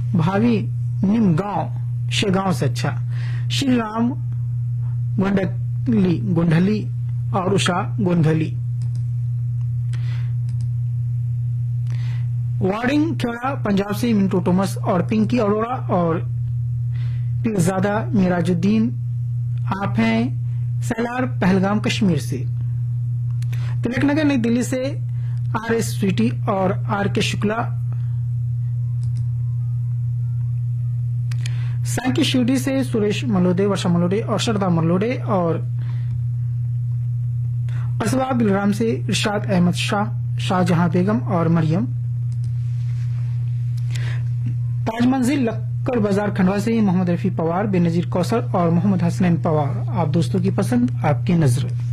भावी निम गांव शेगांव से अच्छा। श्री राम गोंधली और उषा गोंधली। वार्डिंग खेड़ा पंजाब से मिंटू थॉमस और पिंकी अरोड़ा और पीरजादा मिराजुद्दीन। आप हैं सैलार पहलगाम कश्मीर से। तिलकनगर नई दिल्ली से आर एस स्वीटी और आर के शुक्ला। सांकी शिवडी से सुरेश मलोडे, वर्षा मलोडे और श्रद्धा मलोडे और कसबा बिलराम से इरशाद अहमद शाह, शाहजहां बेगम और मरियम। ताज मंजिल लक्कड़ बाजार खंडवा से मोहम्मद रफी पवार, बेनजीर कौसर और मोहम्मद हसनैन पवार। आप दोस्तों की पसंद, आपकी नजर।